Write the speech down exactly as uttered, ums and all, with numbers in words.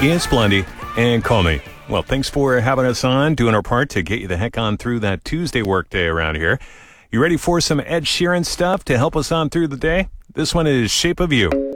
It's Blondie and Call Me. Well, thanks for having us on, doing our part to get you the heck on through that Tuesday workday around here. You ready for some Ed Sheeran stuff to help us on through the day? This one is Shape of You.